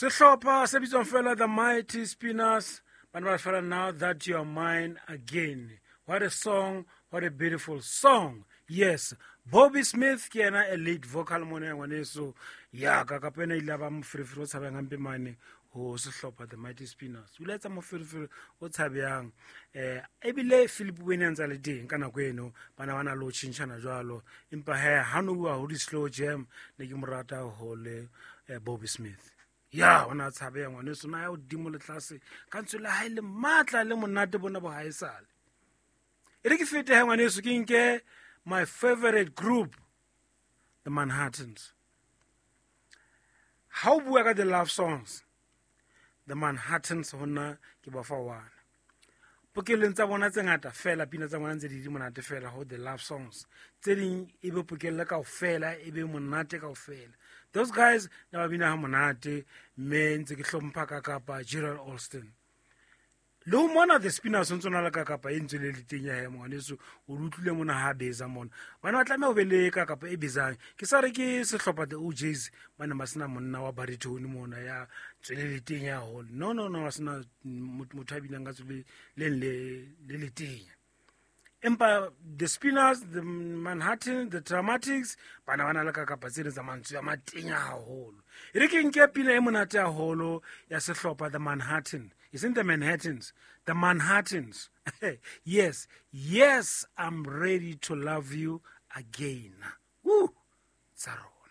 Sehlopha se bitswang fela the Mighty Spinners. Bana fela Now That You Are Mine Again. What a song, what a beautiful song. Yes, Bobby Smith ke yena a lead vocal mona ya ngwaneso ya ka kapena ile ba mofrefere o tshabang hampe mane ho sehlopha the Mighty Spinners. O letsa mofrefere o tshabang ebile Philip Winans le teng kana go eno bana lo tshintshana jwalo empa ha no bua ho di slow jam ne ke morata ho le Bobby Smith. Ya ona tshabe ngwaneso na ya o dimo le tlase ka ntse le ha ile matla le monate bona bo haesale. Ere ke fete ha ngwaneso ke nke my favorite group, the Manhattans. How bua ka the love songs? The Manhattans hona ke ba fa wana. Pokeleng tsa bona tse ngata fela pina tsa bona tse di monate fela ho the love songs. Tse ding e be pokella kaofela e be monate kaofela. Those guys na ba bina ha monate me ntse ke hlompha ka Kapa Gerald Alston. Lo mona the Spinners ntse na la ka Kapa e ntse le leteng ya hemo ngwaneso o lutlile mona ha beza mona bana ba tlame o bele ka Kapa e bezang ke sa re ke sehlopha the OJs bana ba sena monna wa baritone mona ya tswele leteng ya hole no wa sena motho a binang ka tswele le leteng empa the Spinners, the Manhattan, the Dramatics bana la ka Kapa tsene tsa mantswe ya matenya haholo ere ke nke pina e monate haholo ya sehlopha the Manhattan. Isn't the Manhattans? The Manhattans. Yes, I'm ready to love you again. Woo! Tsaro.